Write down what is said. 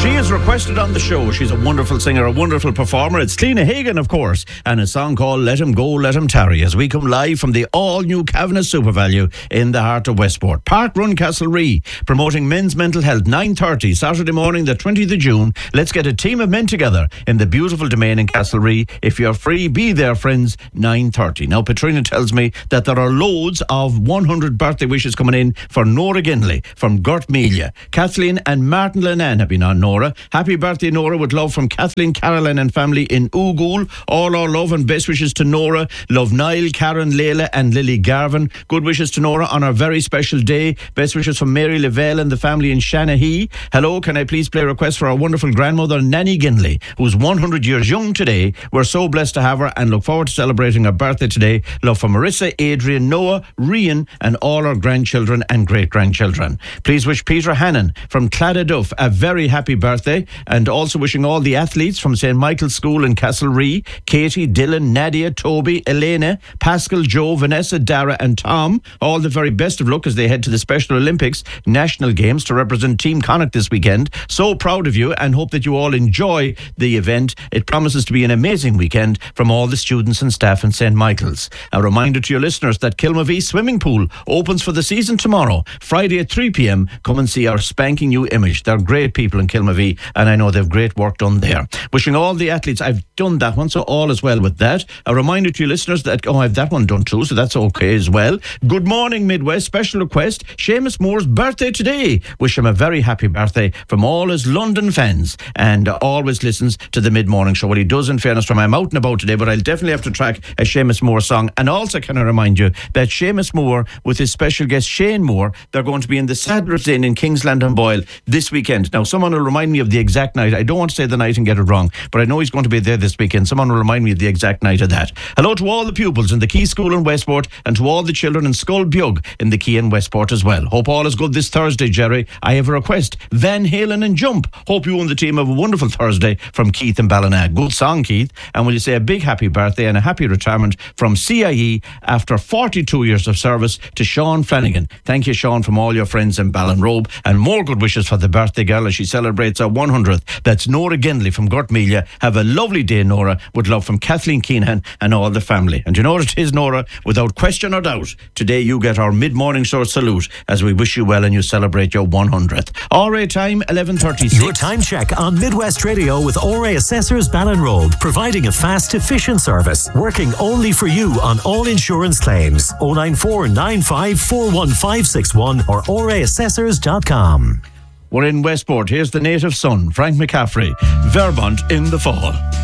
She is requested on the show. She's a wonderful singer, a wonderful performer. It's Cliona Hagan, of course, and a song called Let Him Go, Let Him Tarry, as we come live from the all-new Kavanagh SuperValu in the heart of Westport. Park Run Castlerea, promoting men's mental health, 9:30, Saturday morning, the 20th of June. Let's get a team of men together in the beautiful domain in Castlerea. If you're free, be there, friends, 9:30. Now, Petrina tells me that there are loads of 100 birthday wishes coming in for Nora Ginley from Gortmelia. Kathleen and Martin Lennon have been on, Nora. Happy birthday, Nora, with love from Kathleen, Caroline and family in Oogool. All our love and best wishes to Nora. Love Niall, Karen, Leila and Lily Garvin. Good wishes to Nora on our very special day. Best wishes from Mary Lavelle and the family in Shanahy. Hello, can I please play a request for our wonderful grandmother, Nanny Ginley, who's 100 years young today. We're so blessed to have her and look forward to celebrating her birthday today. Love for Marissa, Adrian, Noah, Rian and all our grandchildren and great-grandchildren. Please wish Peter Hannon from Cladaduff a very happy birthday, and also wishing all the athletes from St. Michael's School in Castlerea, Katie, Dylan, Nadia, Toby, Elena, Pascal, Joe, Vanessa, Dara and Tom, all the very best of luck as they head to the Special Olympics National Games to represent Team Connacht this weekend. So proud of you and hope that you all enjoy the event. It promises to be an amazing weekend from all the students and staff in St. Michael's. A reminder to your listeners that Kilmavee Swimming Pool opens for the season tomorrow, Friday at 3 p.m. Come and see our spanking new image. They're great people in Kilmavee, and I know they've great work done there. Wishing all the athletes, I've done that one, so all is well with that. A reminder to you listeners that, I have that one done too, so that's okay as well. Good morning, Midwest. Special request, Seamus Moore's birthday today. Wish him a very happy birthday from all his London fans, and always listens to the mid-morning show. Well, he does, in fairness, from I'm out and about today, but I'll definitely have to track a Seamus Moore song. And also, can I remind you that Seamus Moore, with his special guest Shane Moore, they're going to be in the Sadler's Inn in Kingsland and Boyle this weekend. Now, someone will remind me of the exact night. I don't want to say the night and get it wrong, but I know he's going to be there this weekend. Someone will remind me of the exact night of that. Hello to all the pupils in the Key School in Westport, and to all the children in Skullbug in the Key in Westport as well. Hope all is good this Thursday, Jerry. I have a request, Van Halen and Jump. Hope you and the team have a wonderful Thursday from Keith and Ballina. Good song, Keith. And will you say a big happy birthday and a happy retirement from CIE after 42 years of service to Sean Flanagan. Thank you, Sean, from all your friends in Ballinrobe, and more good wishes for the birthday girl as she celebrates her 100th. That's Nora Ginley from Gortmelia. Have a lovely day, Nora, with love from Kathleen Keenan and all the family. And you know what it is, Nora? Without question or doubt, today you get our mid-morning show salute as we wish you well and you celebrate your 100th. RA time, 11:36. Your time check on Midwest Radio with RA Assessors Ballinrobe, providing a fast, efficient service, working only for you on all insurance claims. 094 95 41561 or raassessors.com. We're in Westport. Here's the native son, Frank McCaffrey. Vermont in the fall.